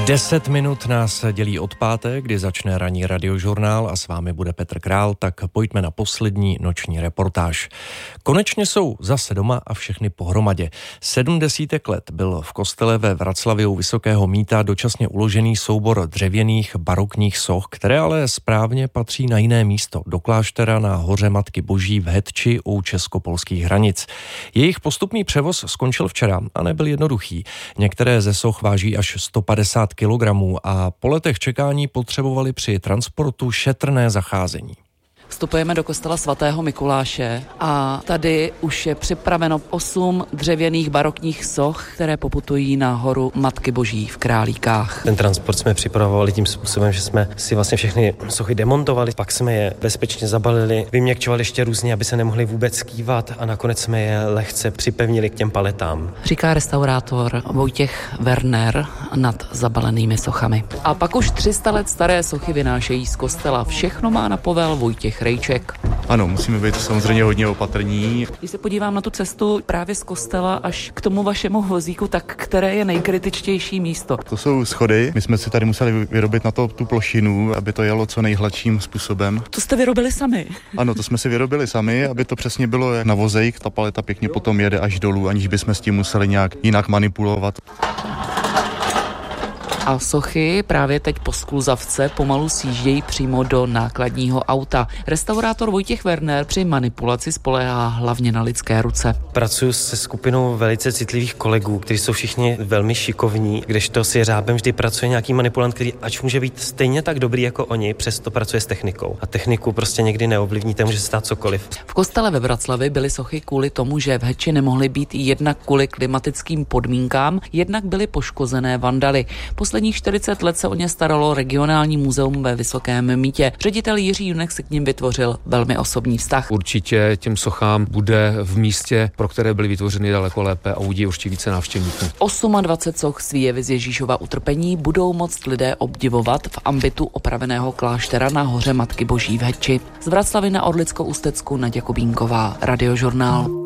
10 minut nás dělí od páté, kdy začne ranní radiožurnál a s vámi bude Petr Král, tak pojďme na poslední noční reportáž. Konečně jsou zase doma a všechny pohromadě. 70 let byl v kostele ve Vraclavě u Vysokého Mýta dočasně uložený soubor dřevěných barokních soch, které ale správně patří na jiné místo, do kláštera na hoře Matky Boží v Hetči u česko-polských hranic. Jejich postupný převoz skončil včera a nebyl jednoduchý. Některé ze soch váží až 150 kilogramů a po letech čekání potřebovali při transportu šetrné zacházení. Vstupujeme do kostela svatého Mikuláše a tady už je připraveno 8 dřevěných barokních soch, které poputují na horu Matky Boží v Králíkách. Ten transport jsme připravovali tím způsobem, že jsme si vlastně všechny sochy demontovali, pak jsme je bezpečně zabalili, vyměkčovali ještě různě, aby se nemohli vůbec skývat a nakonec jsme je lehce připevnili k těm paletám. Říká restaurátor Vojtěch Werner nad zabalenými sochami. A pak už 300 let staré sochy vynášejí z kostela. Všechno má na povel Vojtěch Rejček. Ano, musíme být samozřejmě hodně opatrní. Když se podívám na tu cestu právě z kostela až k tomu vašemu vozíku, tak které je nejkritičtější místo? To jsou schody. My jsme si tady museli vyrobit na to tu plošinu, aby to jelo co nejhladším způsobem. To jste vyrobili sami? Ano, to jsme si vyrobili sami, aby to přesně bylo jak na vozejk. Ta paleta pěkně potom jede až dolů, aniž bychom s tím museli nějak jinak manipulovat. A sochy právě teď po skluzavce pomalu sjíždějí přímo do nákladního auta. Restaurátor Vojtěch Werner při manipulaci spoléhá hlavně na lidské ruce. Pracuji se skupinou velice citlivých kolegů, kteří jsou všichni velmi šikovní, kdežto s jeřábem vždy pracuje nějaký manipulant, který ač může být stejně tak dobrý jako oni, přesto pracuje s technikou. A techniku prostě někdy neovlivníte, může se stát cokoliv. V kostele ve Vraclavi byly sochy kvůli tomu, že v Hetči nemohly být jednak kvůli klimatickým podmínkám, jednak byly poškozené vandaly. Posledních 40 let se o ně staralo regionální muzeum ve Vysokém Mýtě. Ředitel Jiří Junek si k nim vytvořil velmi osobní vztah. Určitě těm sochám bude v místě, pro které byly vytvořeny, daleko lépe a uvidí určitě více návštěvníků. 28 soch z výjevy z Ježíšova utrpení budou moct lidé obdivovat v ambitu opraveného kláštera na hoře Matky Boží v Hetči. Z Vraclavy na Orlicko-Ústecku Naděja Kubínková, Radiožurnál.